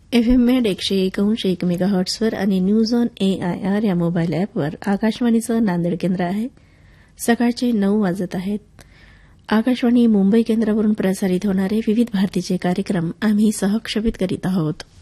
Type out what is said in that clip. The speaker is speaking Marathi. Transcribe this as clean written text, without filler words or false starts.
FM मॅड 101.1 मेगाहर्ट्झवर आणि न्यूज ऑन AIR या मोबाईल अॅपवर आकाशवाणीचं नांदेड केंद्र आहे. सकाळचे 9 वाजत आहेत. आकाशवाणी मुंबई केंद्रावरून प्रसारित होणारे विविध भारतीचे कार्यक्रम आम्ही सहक्षेपित करीत आहोत.